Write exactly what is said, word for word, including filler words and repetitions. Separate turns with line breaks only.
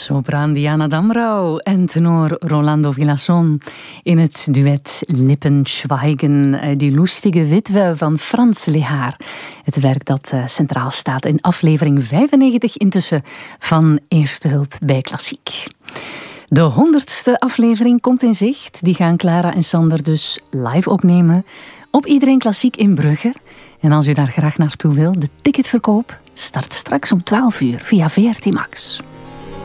Sopraan Diana Damrau en tenor Rolando Villazón in het duet Lippen schweigen, die lustige witwe van Frans Lehaar. Het werk dat centraal staat in aflevering vijfennegentig intussen van Eerste Hulp bij Klassiek. De honderdste aflevering komt in zicht. Die gaan Clara en Sander dus live opnemen op Iedereen Klassiek in Brugge. En als u daar graag naartoe wil, de ticketverkoop start straks om twaalf uur via V R T Max.